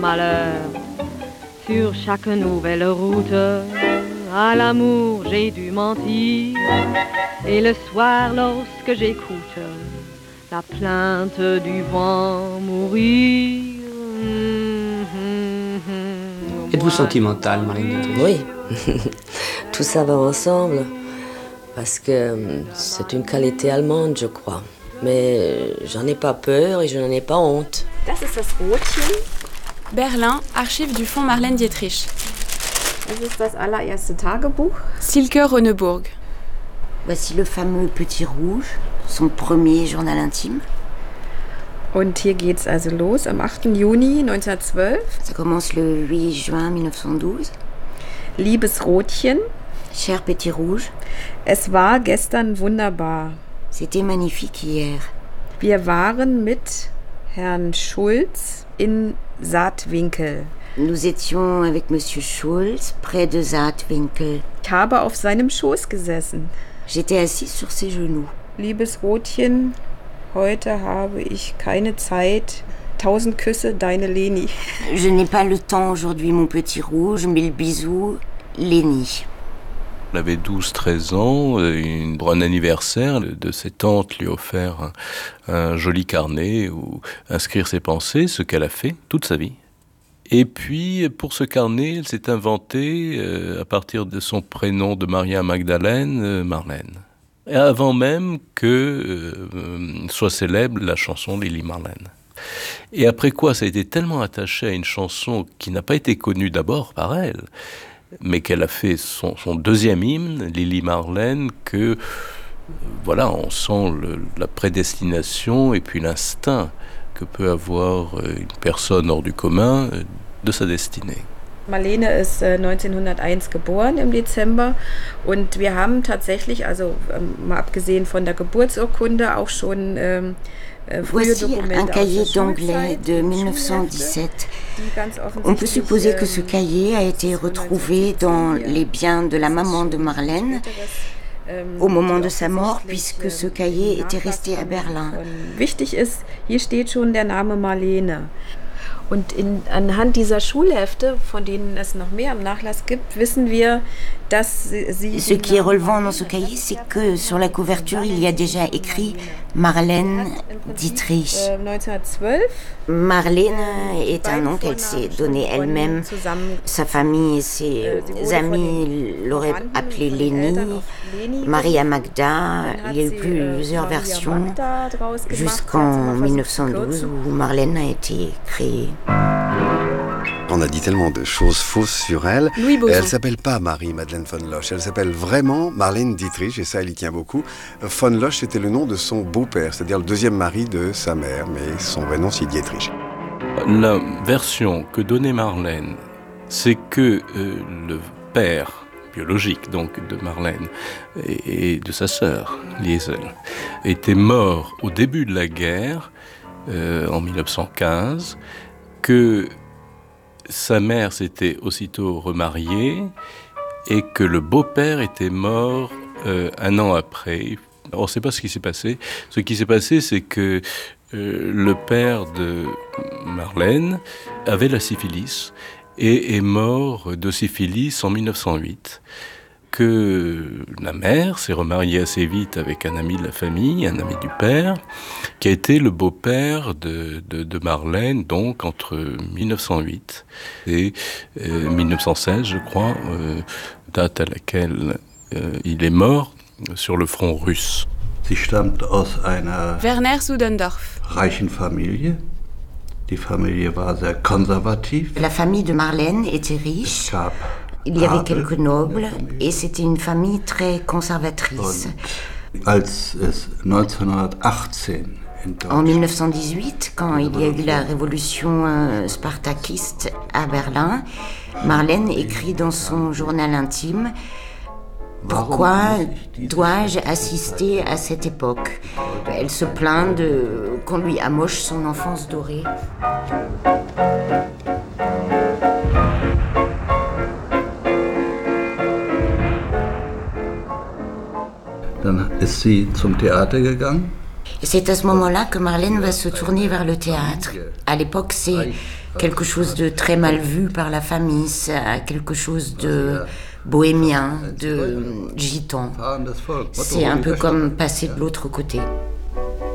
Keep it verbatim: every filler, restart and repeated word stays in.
Malheur, sur chaque nouvelle route, à l'amour j'ai dû mentir. Et le soir lorsque j'écoute la plainte du vent mourir. Êtes-vous sentimentale, Marlène Dietrich? Oui, tout ça va ensemble, parce que c'est une qualité allemande, je crois. Mais j'en ai pas peur et je n'en ai pas honte. Das ist das Rotchen. Berlin, archives du Fonds Marlène Dietrich. Das ist das allererste Tagebuch. Silke Rönneburg. Voici le fameux Petit Rouge, son premier journal intime. Und hier geht's also los am achten Juni neunzehnhundertzwölf. Ça commence le huit juin mille neuf cent douze. Liebes Rotchen. Cher Petit Rouge. Es war gestern wunderbar. C'était magnifique hier. Wir waren mit Herrn Schulz in Saatwinkel. Nous étions avec Monsieur Schulz près de Saatwinkel. Ich habe auf seinem Schoß gesessen. J'étais assis sur ses genoux. Liebes Rotchen, heute habe ich keine Zeit. Tausend Küsse, deine Leni. Je n'ai pas le temps aujourd'hui, mon Petit Rouge. Mille bisous, Leni. Elle avait douze treize ans, une, pour un anniversaire de ses tantes lui a offert un, un joli carnet où inscrire ses pensées, ce qu'elle a fait toute sa vie. Et puis, pour ce carnet, elle s'est inventée, euh, à partir de son prénom de Maria Magdalene, euh, Marlène. Et avant même que euh, soit célèbre la chanson Lili Marlène. Et après quoi, ça a été tellement attaché à une chanson qui n'a pas été connue d'abord par elle, mais qu'elle a fait son, son deuxième hymne, Lili Marlène, que, euh, voilà, on sent le, la prédestination et puis l'instinct que peut avoir une personne hors du commun de sa destinée. Marlene ist neunzehnhunderteins geboren im Dezember und wir haben tatsächlich, also mal abgesehen von der Geburtsurkunde, auch schon ähm, Voici un cahier d'anglais de mille neuf cent dix-sept. On peut supposer que ce cahier a été retrouvé dans les biens de la maman de Marlène au moment de sa mort, puisque ce cahier était resté à Berlin. Wichtig ist, hier steht schon der Name Marlene. Und in, anhand dieser Schulhefte, von denen es noch mehr im Nachlass gibt, wissen wir, dass sie... Ce qui est relevant dans ce cahier, c'est que sur la couverture, il y a déjà écrit Marlène Dietrich. Marlène est un nom qu'elle s'est donné elle-même. Sa famille et ses amis l'auraient appelée Leni, Maria Magda. Il y a eu plusieurs versions jusqu'en mille neuf cent douze où Marlène a été créée. On a dit tellement de choses fausses sur elle. Elle ne s'appelle pas Marie-Madeleine von Losch, elle s'appelle vraiment Marlène Dietrich, et ça, elle y tient beaucoup. Von Losch, c'était le nom de son beau-père, c'est-à-dire le deuxième mari de sa mère, mais son vrai nom, c'est Dietrich. La version que donnait Marlène, c'est que euh, le père biologique, donc de Marlène, et, et de sa sœur, Liesel, était mort au début de la guerre, euh, en mille neuf cent quinze, que sa mère s'était aussitôt remariée et que le beau-père était mort euh, un an après. On ne sait pas ce qui s'est passé. Ce qui s'est passé, c'est que euh, le père de Marlène avait la syphilis et est mort de syphilis en mille neuf cent huit. Que la mère s'est remariée assez vite avec un ami de la famille, un ami du père, qui a été le beau-père de, de, de Marlène, donc entre mille neuf cent huit et euh, mille neuf cent seize, je crois, euh, date à laquelle euh, il est mort sur le front russe. Sie stammt aus einer Werner Sudendorf. reichen Familie. Die Familie war sehr konservativ. La famille de Marlène était riche. Il y avait quelques nobles et c'était une famille très conservatrice. En mille neuf cent dix-huit, quand il y a eu la révolution euh, spartakiste à Berlin, Marlène écrit dans son journal intime « Pourquoi dois-je assister à cette époque ?» Elle se plaint de qu'on lui amoche son enfance dorée. Dann ist sie zum Theater gegangen. Et c'est à ce moment-là que Marlène va se tourner vers le théâtre. À l'époque, c'est quelque chose de très mal vu par la famille, ça a quelque chose de bohémien, de gitan. C'est un peu comme passer de l'autre côté.